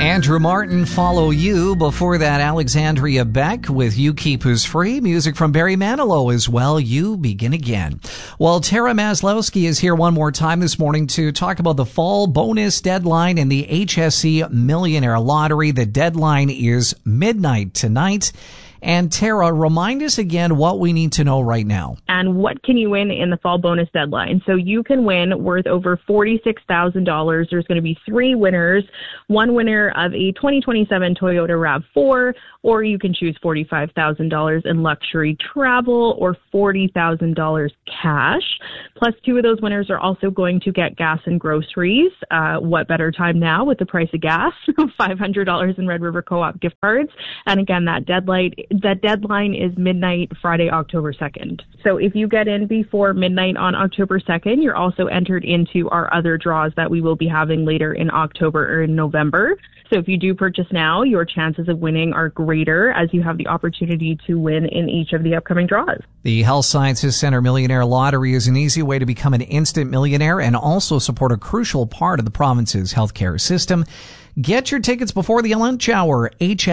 Andrew Martin, Follow You. Before that, Alexandria Beck with You Keep Us Free. Music from Barry Manilow as well. You Begin Again. Well, Tara Maslowski is here one more time this morning to talk about the fall bonus deadline in the HSC Millionaire Lottery. The deadline is midnight tonight. And Tara, remind us again what we need to know right now. And what can you win in the fall bonus deadline? So you can win worth over $46,000. There's going to be 3 winners. One winner of a 2027 Toyota RAV4, or you can choose $45,000 in luxury travel or $40,000 cash. Plus 2 of those winners are also going to get gas and groceries. What better time now with the price of gas? $500 in Red River Co-op gift cards. And again, that deadline is midnight, Friday, October 2nd. So if you get in before midnight on October 2nd, you're also entered into our other draws that we will be having later in October or in November. So if you do purchase now, your chances of winning are greater as you have the opportunity to win in each of the upcoming draws. The Health Sciences Center Millionaire Lottery is an easy way to become an instant millionaire and also support a crucial part of the province's healthcare system. Get your tickets before the lunch hour,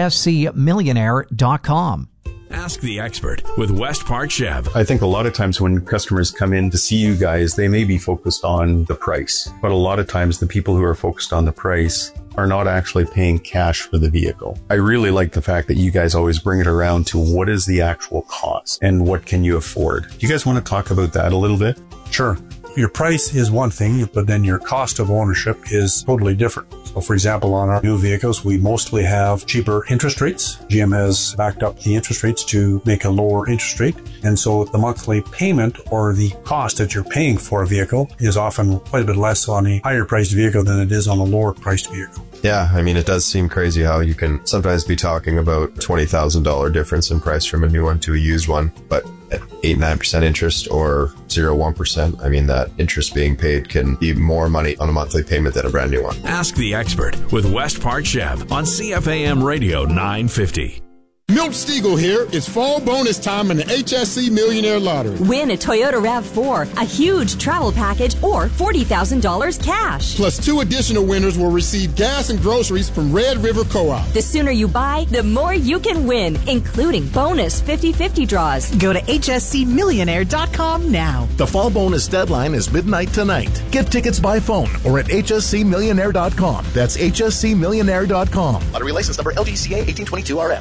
hscmillionaire.com. Ask the expert with West Park Chev. I think a lot of times when customers come in to see you guys, they may be focused on the price. But a lot of times the people who are focused on the price are not actually paying cash for the vehicle. I really like the fact that you guys always bring it around to what is the actual cost and what can you afford. Do you guys want to talk about that a little bit? Sure. Your price is one thing, but then your cost of ownership is totally different. So for example, on our new vehicles, we mostly have cheaper interest rates. GM has backed up the interest rates to make a lower interest rate. And so the monthly payment or the cost that you're paying for a vehicle is often quite a bit less on a higher priced vehicle than it is on a lower priced vehicle. Yeah, I mean, it does seem crazy how you can sometimes be talking about $20,000 difference in price from a new one to a used one, but at 8-9% interest or 0-1%, I mean, that interest being paid can be more money on a monthly payment than a brand new one. Ask the expert with West Park Chev on CFAM Radio 950. Milt Stiegel here. It's fall bonus time in the HSC Millionaire Lottery. Win a Toyota RAV4, a huge travel package, or $40,000 cash. Plus 2 additional winners will receive gas and groceries from Red River Co-op. The sooner you buy, the more you can win, including bonus 50/50 draws. Go to hscmillionaire.com now. The fall bonus deadline is midnight tonight. Get tickets by phone or at hscmillionaire.com. That's hscmillionaire.com. Lottery license number LGCA 1822RF.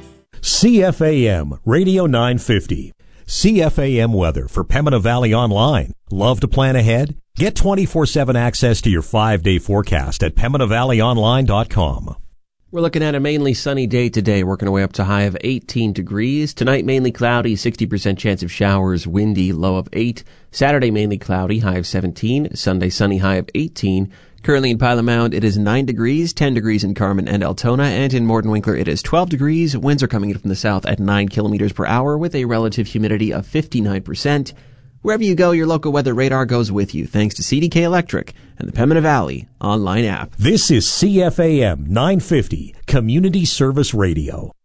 CFAM Radio 950. CFAM weather for Pembina Valley Online. Love to plan ahead? Get 24/7 access to your 5-day forecast at PembinaValleyOnline.com. We're looking at a mainly sunny day today, working our way up to a high of 18 degrees. Tonight, mainly cloudy, 60% chance of showers, windy, low of 8. Saturday, mainly cloudy, high of 17. Sunday, sunny, high of 18. Currently in Pilot it is 9 degrees, 10 degrees in Carman and Altona, and in Morton-Winkler it is 12 degrees. Winds are coming in from the south at 9 kilometers per hour with a relative humidity of 59%. Wherever you go, your local weather radar goes with you, thanks to CDK Electric and the Pembina Valley online app. This is CFAM 950, Community Service Radio.